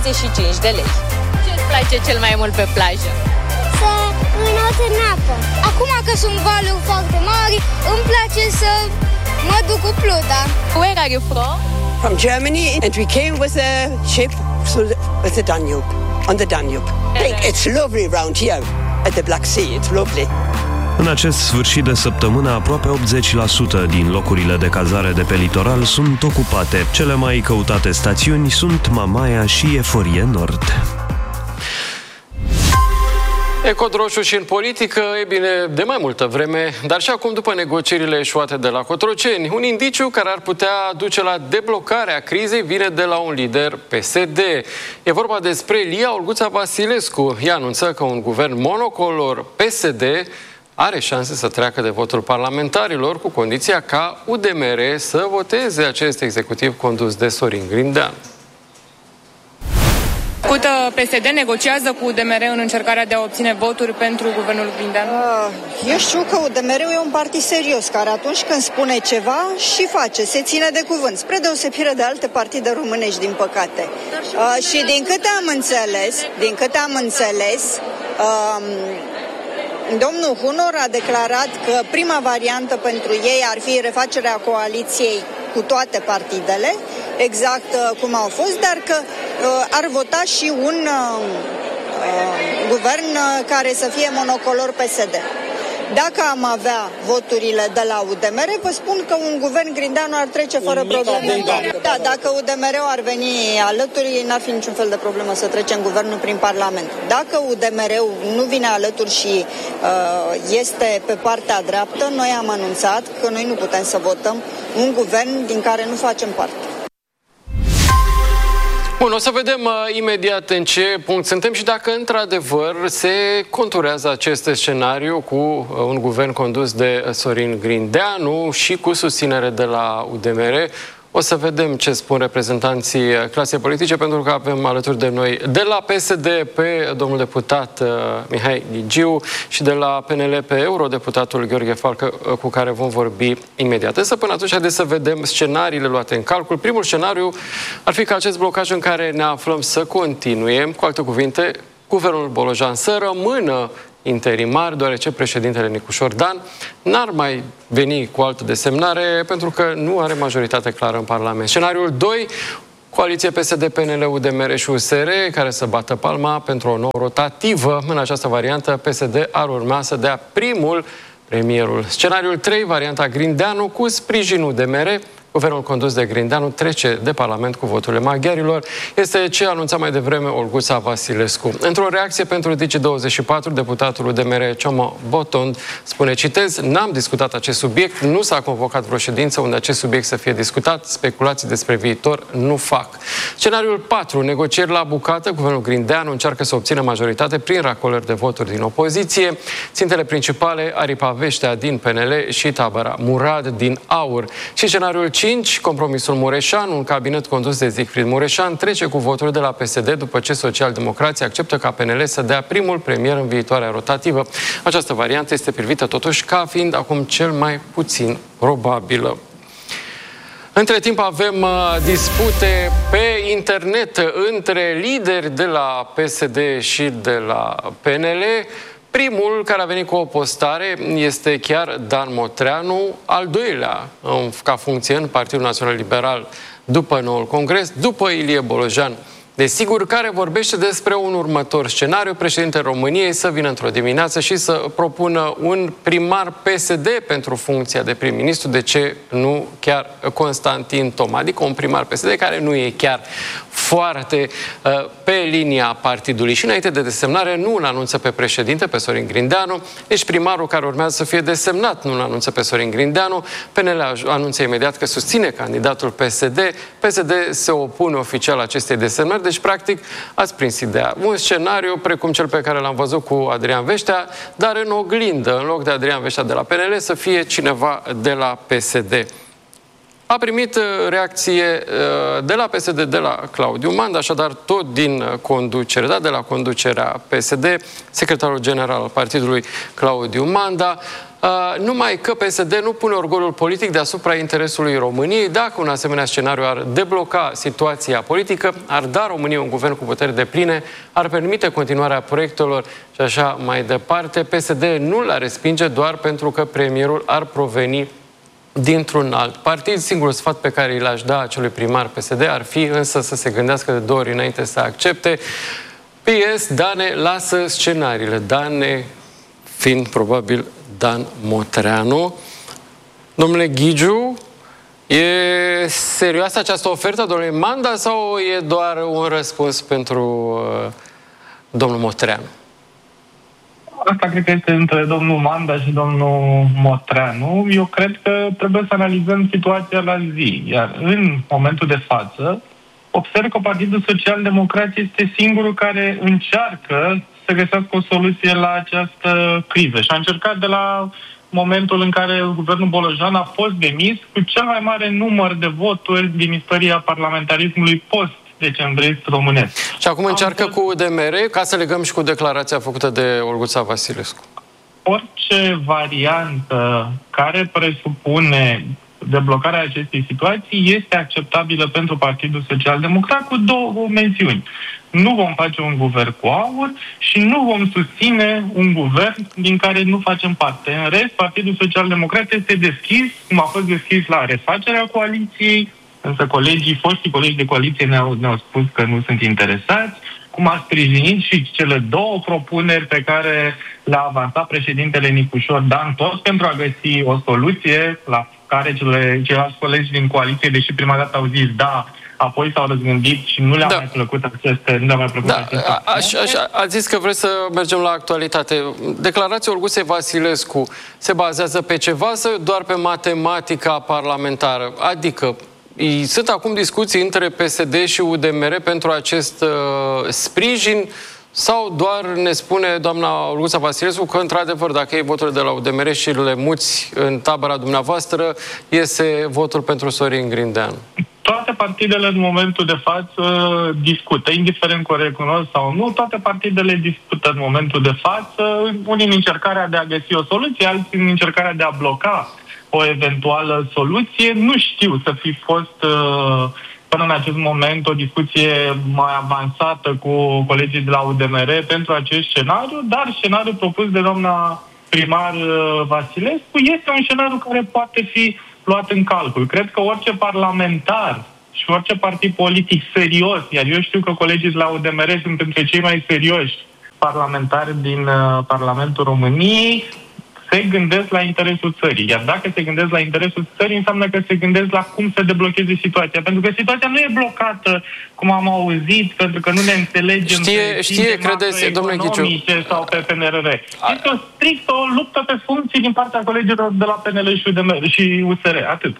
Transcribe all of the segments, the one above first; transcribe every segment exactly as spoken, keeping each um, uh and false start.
și cinci de lei. Ce-ți place cel mai mult pe plajă? Să înot în apă. Acum că sunt valuri foarte mari, îmi place să mă duc cu pluta. Where are you from? From Germany, and we came with a ship with the Danube, on the Danube. It's lovely around here at the Black Sea. It's lovely. În acest sfârșit de săptămână, aproape optzeci la sută din locurile de cazare de pe litoral sunt ocupate. Cele mai căutate stațiuni sunt Mamaia și Eforie Nord. E cod roșu și în politică, e bine, de mai multă vreme, dar și acum după negocierile eșuate de la Cotroceni. Un indiciu care ar putea duce la deblocarea crizei vine de la un lider P S D. E vorba despre Lia Olguța Vasilescu. Ea anunță că un guvern monocolor P S D are șanse să treacă de votul parlamentarilor, cu condiția ca U D M R să voteze acest executiv condus de Sorin Grindeanu. P S D negociază cu U D M R în încercarea de a obține voturi pentru guvernul Grindeanu? Eu știu că U D M R-ul e un partid serios, care atunci când spune ceva și face, se ține de cuvânt, spre deosebire de alte partide românești, din păcate. Uh, și din câte am înțeles, din câte am înțeles, um, domnul Hunor a declarat că prima variantă pentru ei ar fi refacerea coaliției cu toate partidele, exact uh, cum au fost, dar că uh, ar vota și un uh, uh, guvern uh, care să fie monocolor P S D. Dacă am avea voturile de la U D M R, vă spun că un guvern Grindeanu ar trece fără probleme. Da, dacă U D M R-ul ar veni alături, n-ar fi niciun fel de problemă să trecem guvernul prin Parlament. Dacă U D M R-ul nu vine alături și uh, este pe partea dreaptă, noi am anunțat că noi nu putem să votăm un guvern din care nu facem parte. Bun, o să vedem uh, imediat în ce punct suntem și dacă într-adevăr se conturează acest scenariu cu uh, un guvern condus de Sorin Grindeanu și cu susținere de la U D M R. O să vedem ce spun reprezentanții clasei politice, pentru că avem alături de noi de la P S D pe domnul deputat uh, Mihai Gigiu și de la P N L pe eurodeputatul Gheorghe Falcă, uh, cu care vom vorbi imediat. Însă până atunci, haideți să vedem scenariile luate în calcul. Primul scenariu ar fi ca acest blocaj în care ne aflăm să continue, cu alte cuvinte, guvernul Bolojan să rămână interimar, deoarece președintele Nicușor Dan n-ar mai veni cu altă desemnare pentru că nu are majoritate clară în Parlament. Scenariul doi, coaliție P S D, P N L, U D M R și U S R, care să bată palma pentru o nouă rotativă. În această variantă, P S D ar urma să dea primul premierul. Scenariul trei, varianta Grindeanu cu sprijinul U D M R. Guvernul condus de Grindeanu trece de Parlament cu voturile maghiarilor. Este ce anunța mai devreme Olguța Vasilescu. Într-o reacție pentru Digi douăzeci și patru, deputatul U D M R Ciomo Botond spune, citez, n-am discutat acest subiect, nu s-a convocat vreo ședință unde acest subiect să fie discutat, speculații despre viitor nu fac. Scenariul patru, negocieri la bucată, guvernul Grindeanu încearcă să obțină majoritate prin racolări de voturi din opoziție. Țintele principale, Aripa Veștea din P N L și tabăra Murad din Aur. Și scenariul cinci, compromisul Mureșan, un cabinet condus de Siegfried Mureșan, trece cu voturi de la P S D după ce socialdemocrații acceptă ca P N L să dea primul premier în viitoarea rotativă. Această variantă este privită totuși ca fiind acum cel mai puțin probabilă. Între timp avem uh, dispute pe internet între lideri de la P S D și de la P N L. Primul care a venit cu o postare este chiar Dan Motreanu, al doilea ca funcție în Partidul Național Liberal după noul congres, după Ilie Bolojan. Desigur, care vorbește despre un următor scenariu, președintele României să vină într-o dimineață și să propună un primar P S D pentru funcția de prim-ministru, de ce nu chiar Constantin Toma, adică un primar P S D care nu e chiar foarte uh, pe linia partidului. Și înainte de desemnare nu îl anunță pe președinte, pe Sorin Grindeanu, nici primarul care urmează să fie desemnat nu îl anunță pe Sorin Grindeanu. P N L anunță imediat că susține candidatul P S D. P S D se opune oficial acestei desemnări, deci practic ați prins ideea. Un scenariu precum cel pe care l-am văzut cu Adrian Veștea, dar în oglindă, în loc de Adrian Veștea de la P N L, să fie cineva de la P S D. A primit reacție de la P S D, de la Claudiu Manda, așadar tot din conducere, da, de la conducerea P S D, secretarul general al partidului Claudiu Manda. Uh, numai că P S D nu pune orgolul politic deasupra interesului României. Dacă un asemenea scenariu ar debloca situația politică, ar da României un guvern cu puteri depline, ar permite continuarea proiectelor și așa mai departe. P S D nu l-ar respinge doar pentru că premierul ar proveni dintr-un alt partid. Singurul sfat pe care l-aș da acelui primar P S D ar fi însă să se gândească de două ori înainte să accepte. P S Dane lasă scenariile. Dane fiind probabil Dan Motreanu. Domnule Ghigiu, e serioasă această ofertă, domnule Manda, sau e doar un răspuns pentru uh, domnul Motreanu? Asta cred că este între domnul Manda și domnul Motreanu. Eu cred că trebuie să analizăm situația la zi. Iar în momentul de față, observ că Partidul Social-Democrat este singurul care încearcă să găsească o soluție la această criză. Și a încercat de la momentul în care guvernul Bolojan a fost demis cu cel mai mare număr de voturi din istoria parlamentarismului post-decembrist românesc. Și acum încearcă fost... cu U D M R, ca să legăm și cu declarația făcută de Olguța Vasilescu. Orice variantă care presupune deblocarea acestei situații este acceptabilă pentru Partidul Social-Democrat cu două mențiuni. Nu vom face un guvern cu aur și nu vom susține un guvern din care nu facem parte. În rest, Partidul Social-Democrat este deschis, cum a fost deschis la refacerea coaliției, însă colegii, foștii colegi de coaliție ne-au, ne-au spus că nu sunt interesați, cum a sprijinit și cele două propuneri pe care le-a avansat președintele Nicușor Dan, tot pentru a găsi o soluție la care cele, ceilalți colegi din coaliție, deși prima dată au zis da, apoi s-au răzgândit și nu le-a da. mai plăcut aceste... Nu le-a mai plăcut da. aceste a, aș, aș, a zis că vreți să mergem la actualitate. Declarația Olguței Vasilescu se bazează pe ceva sau doar pe matematica parlamentară? Adică sunt acum discuții între P S D și U D M R pentru acest uh, sprijin sau doar ne spune doamna Olguța Vasilescu că, într-adevăr, dacă iei voturile de la U D M R și le muți în tabăra dumneavoastră, iese votul pentru Sorin Grindeanu? Toate partidele în momentul de față discută, indiferent că o recunosc sau nu, toate partidele discută în momentul de față, unii în încercarea de a găsi o soluție, alții în încercarea de a bloca o eventuală soluție. Nu știu să fi fost până în acest moment o discuție mai avansată cu colegii de la U D M R pentru acest scenariu, dar scenariul propus de doamna primar Vasilescu este un scenariu care poate fi luat în calcul. Cred că orice parlamentar și orice partid politic serios, iar eu știu că colegii de la U D M R sunt între cei mai serioși parlamentari din uh, Parlamentul României, se gândesc la interesul țării. Iar dacă se gândesc la interesul țării, înseamnă că se gândesc la cum să deblocheze situația. Pentru că situația nu e blocată, cum am auzit, pentru că nu ne înțelegem știe, pe știe, credeți, domnule Ghiciu, sau pe P N R R. Este o strictă o luptă pe funcții din partea colegilor de la P N L și U D M R și U S R. Atât.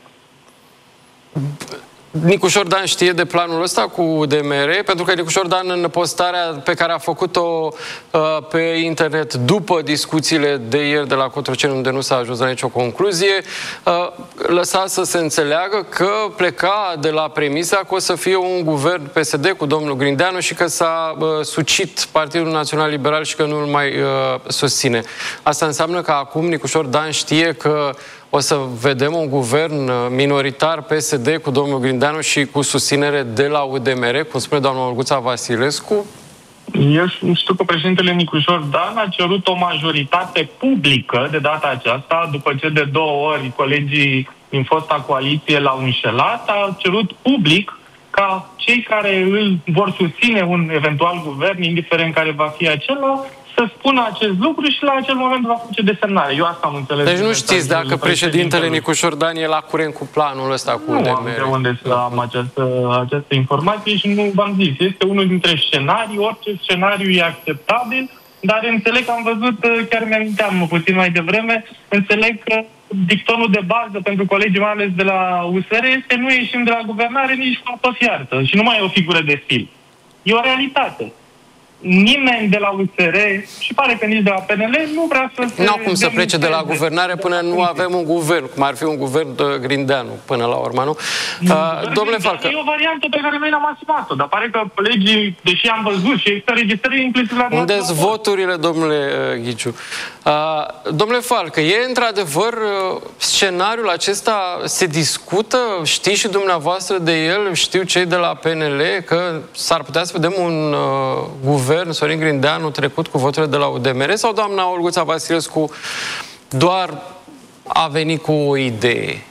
Nicușor Dan știe de planul ăsta cu U D M R, pentru că Nicușor Dan, în postarea pe care a făcut-o uh, pe internet după discuțiile de ieri de la Cotroceni, unde nu s-a ajuns la nicio concluzie, uh, lăsa să se înțeleagă că pleca de la premisa că o să fie un guvern P S D cu domnul Grindeanu și că s-a uh, sucit Partidul Național Liberal și că nu îl mai uh, susține. Asta înseamnă că acum Nicușor Dan știe că o să vedem un guvern minoritar P S D cu domnul Grindeanu și cu susținere de la U D M R, cum spune doamna Olguța Vasilescu? Eu știu că președintele Nicușor Dan a cerut o majoritate publică de data aceasta, după ce de două ori colegii din fosta coaliție l-au înșelat, a cerut public ca cei care îl vor susține un eventual guvern, indiferent care va fi acela, să spună acest lucru și la acel moment va face desemnare. Eu asta am înțeles. Deci nu știți dacă președintele Nicușor Dan e la curent cu planul ăsta cu U D M R? Nu am de unde să am această, această informație și nu v-am zis. Este unul dintre scenarii, orice scenariu e acceptabil, dar înțeleg că am văzut, chiar mi-aminteam puțin mai devreme, înțeleg că dictonul de bază pentru colegii, mai ales de la U S R, este nu ieșim de la guvernare nici cu apă fiartă și nu mai e o figură de stil. E o realitate. nimeni de la U S R și pare că nici de la P N L nu vrea să se... N-au cum să plece de la guvernare până nu avem un guvern, cum ar fi un guvern de Grindeanu, până la urmă, nu? Uh, domnule Falcă... E o variantă pe care noi n-am asumat-o, dar pare că legii, deși am văzut și există registrări implicit la... Unde-s voturile, domnule uh, Ghiciu? Uh, domnule Falcă, e într-adevăr uh, scenariul acesta se discută? Știți și dumneavoastră de el? Știu cei de la P N L că s-ar putea să vedem un uh, guvern, Sorin Grindeanu, trecut cu voturile de la U D M R, sau doamna Olguța Vasilescu doar a venit cu o idee?